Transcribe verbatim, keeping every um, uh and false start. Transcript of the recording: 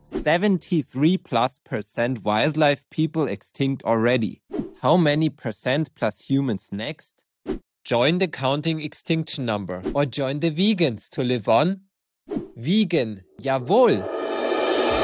seventy-three plus percent wildlife people extinct already. How many percent plus humans next? Join the counting extinction number or join the vegans to live on. Vegan, jawohl!